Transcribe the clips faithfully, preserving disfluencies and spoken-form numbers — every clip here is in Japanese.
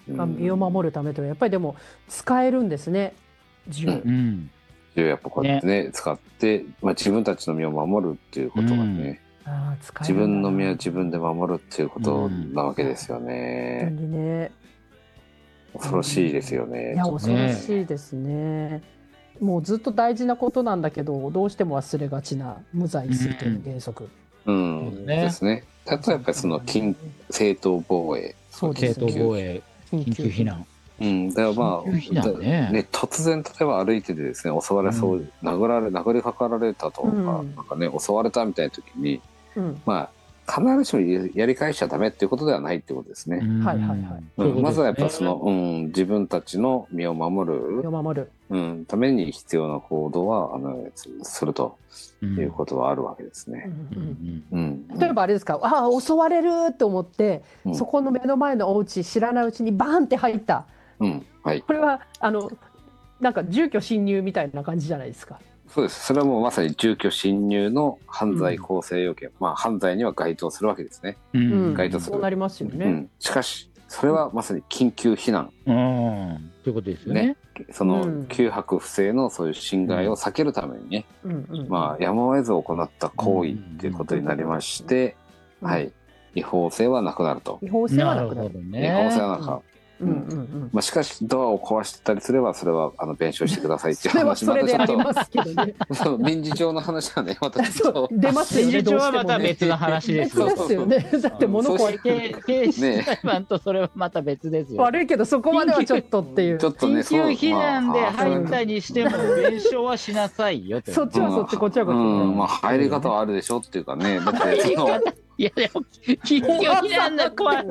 まあ、身を守るためとはやっぱりでも使えるんですね、銃。 うん。 やっぱこうやってね、使って、まあ、自分たちの身を守るっていうことがね、 ああ、使え自るんだな。 分の身は自分で守るっていうことなわけですよ本当ね。 にね。 恐ろしいですよいね。 や、 ちょっと恐ろね。 しいですね。もうずっと大事なことなんだけど、どうしても忘れがちな無罪推定原則。 うそうだん、 ねですね。例えばその緊正当防衛、 そうで正当すね。 防衛、緊急避難。 うん、だからまあ、 緊急避難ね。 ね、突然例えば歩いててですね、襲われそう、 うん殴られ、殴りかかられたとか、 うんなんかね、襲われたみたいな時に、 うんまあ、必ずしもややり返しちゃダメっていうことではないってことですね。 はいはいはい。 うん、まずはやっぱその、 ううん、自分たちの身を守身る、 を守る。 うん、ために必要な行動は、あの、するということはあるわけですね。 うんうん。 例えばあれですか、ああ、襲われると思って、 うんそこの目の前のお家知らないうちにバーンって入った。 うん、はい。 これは、あの、なんか住居侵入みたいな感じじゃないですか。 そうです。それはもうまさに住居侵入の犯罪構成要件、まあ犯罪には該当するわけですね。 うん該当する。 そうなりますよね。 うん。しかし、それはまさに緊急避難。 うん。ということですよね。 その九泊不正のそういう侵害を避けるためにね、まあやむを得ず行った行為っていうことになりまして、はい。違法性はなくなると。 違法性はなくなる。 なるほどね。 違法性はなくなる。まあしかしドアを壊してたりすればそれはあの弁償してくださいっていう話それはそれでありまたますけどね。 ちょっと民事上の話はねまたちょっと出ますよね。 民事上はまた別の話ですよ。 別ですよね。だって物壊れて刑事裁判とそれはまた別ですよ。 悪いけどそこまではちょっとっていう。 ちょっとね、 緊急避難で入ったにしても弁償はしなさいよって。 そっちはそっち、こっちはこっち。 まあ入り方はあるでしょっていうかね。だってそのいやでも緊急避難だ怖い。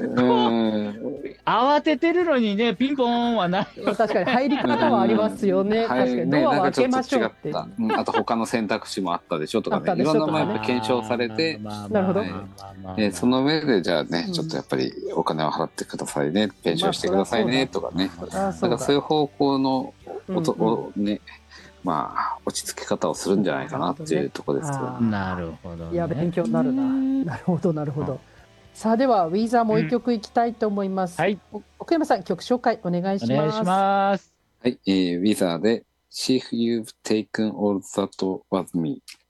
慌ててるのにねピンポンはない。 確かに入り方はありますよね。確かにドアを開けましょうって。 あと他の選択肢もあったでしょとかね。いろんなものが検証されて、 なるほど。 その上でじゃあねちょっとやっぱりお金を払ってくださいね、弁償してくださいねとかね。だからそういう方向の音ね。まあ落ち着き方をするんじゃないかなっていうところですけど。 なるほど。 いや勉強になるな。なるほどなるほど。さあではウィザーもう一曲いきたいと思います。はい。奥山さん曲紹介お願いします。 お願いします。 はい、ウィザーで See You've Taken All That Was Me。